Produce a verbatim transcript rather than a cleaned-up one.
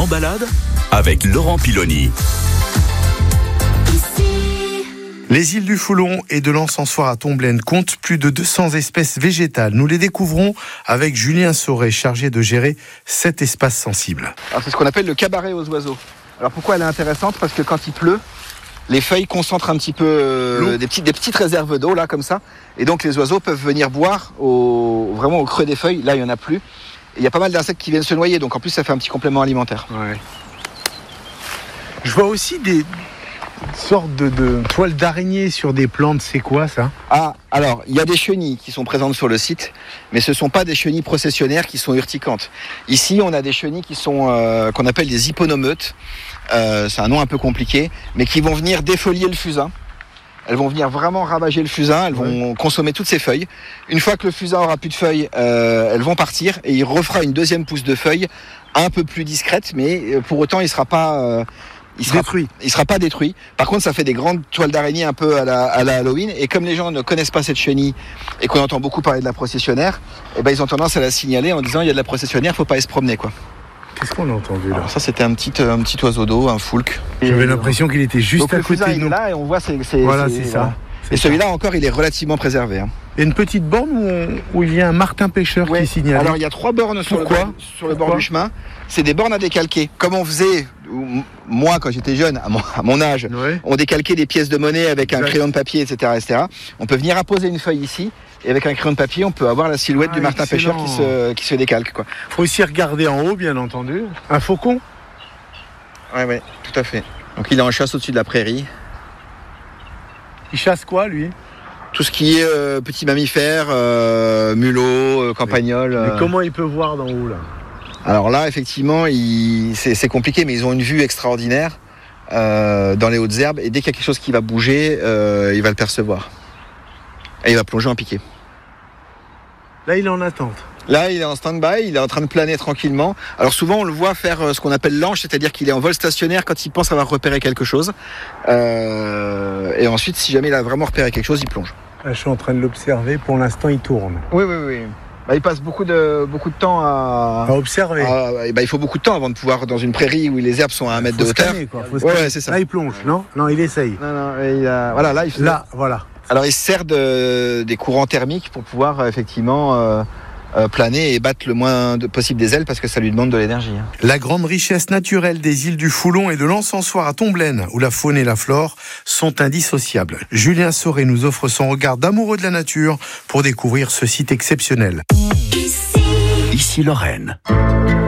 En balade avec Laurent Piloni. Les îles du Foulon et de l'Encensoir à Tomblaine comptent plus de deux cents espèces végétales. Nous les découvrons avec Julien Sauret, chargé de gérer cet espace sensible. Alors c'est ce qu'on appelle le cabaret aux oiseaux. Alors pourquoi elle est intéressante ? Parce que quand il pleut, les feuilles concentrent un petit peu euh, des, petites, des petites réserves d'eau là comme ça. Et donc les oiseaux peuvent venir boire au, vraiment au creux des feuilles. Là il n'y en a plus. Et il y a pas mal d'insectes qui viennent se noyer. Donc en plus ça fait un petit complément alimentaire. Ouais. Je vois aussi des sortes de, de toiles d'araignée sur des plantes. C'est quoi ça ? Ah, alors, il y a des chenilles qui sont présentes sur le site, mais ce ne sont pas des chenilles processionnaires qui sont urticantes. Ici, on a des chenilles qui sont, euh, qu'on appelle des hyponomeutes. Euh, c'est un nom un peu compliqué, mais qui vont venir défolier le fusain. Elles vont venir vraiment ravager le fusain, elles vont ouais. consommer toutes ces feuilles. Une fois que le fusain aura plus de feuilles, euh, elles vont partir et il refera une deuxième pousse de feuilles un peu plus discrète, mais pour autant, il ne sera pas... Euh, Il sera, détruit. il sera pas détruit. Par contre, ça fait des grandes toiles d'araignée un peu à la, à la Halloween. Et comme les gens ne connaissent pas cette chenille et qu'on entend beaucoup parler de la processionnaire, eh ben, ils ont tendance à la signaler en disant il y a de la processionnaire, faut pas aller se promener, quoi. Qu'est-ce qu'on a entendu là ? Alors ça, c'était un petit, un petit oiseau d'eau, un foulque. J'avais l'impression qu'il était juste Donc, à le côté fusain, de nous. il est là et on voit c'est, c'est, voilà, c'est, c'est voilà. ça. C'est et ça. celui-là encore, il est relativement préservé. Hein. Il y a une petite borne où, on, où il y a un martin pêcheur ouais. qui signale. Alors il y a trois bornes sur Pourquoi le, bord, sur le bord Pourquoi du chemin. C'est des bornes à décalquer. Comme on faisait, moi quand j'étais jeune, à mon, à mon âge, ouais. on décalquait des pièces de monnaie avec exact. un crayon de papier, et cetera, et cetera. On peut venir apposer une feuille ici. Et avec un crayon de papier, on peut avoir la silhouette ah, du martin excellent. pêcheur qui se, qui se décalque. Quoi. Faut aussi regarder en haut, bien entendu. Un faucon ? Ouais, ouais, tout à fait. Donc il est en chasse au-dessus de la prairie. Il chasse quoi, lui ? Tout ce qui est euh, petits mammifères, euh, mulots, euh, campagnols. Mais, mais comment il peut voir d'en haut, là ? Alors là, effectivement, il... c'est, c'est compliqué, mais ils ont une vue extraordinaire euh, dans les hautes herbes. Et dès qu'il y a quelque chose qui va bouger, euh, il va le percevoir. Et il va plonger en piqué. Là, il est en attente. Là, il est en stand-by, il est en train de planer tranquillement. Alors souvent, on le voit faire ce qu'on appelle l'anche, c'est-à-dire qu'il est en vol stationnaire quand il pense avoir repéré quelque chose. Euh, et ensuite, si jamais il a vraiment repéré quelque chose, il plonge. Là, je suis en train de l'observer. Pour l'instant, il tourne. Oui, oui, oui. Bah, il passe beaucoup de, beaucoup de temps à... À observer. À, bah, il faut beaucoup de temps avant de pouvoir, dans une prairie où les herbes sont à un mètre faut de hauteur. Scanner, quoi. Faut ouais, ouais, c'est ça. Là, il plonge, non ? Non, il essaye. Non, non, il a... Voilà, là, il fait... Là, voilà. Alors, il se sert de, des courants thermiques pour pouvoir, effectivement... Euh, Euh, planer et battre le moins de possible des ailes parce que ça lui demande de l'énergie. Hein. La grande richesse naturelle des îles du Foulon et de l'Encensoir à Tomblaine, où la faune et la flore sont indissociables. Julien Sauret nous offre son regard d'amoureux de la nature pour découvrir ce site exceptionnel. Ici Lorraine.